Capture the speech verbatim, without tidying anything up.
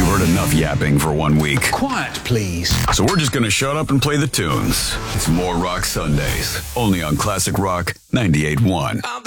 heard enough yapping for one week. Quiet, please. So we're just going to shut up and play the tunes. It's More Rock Sundays, only on Classic Rock ninety-eight point one.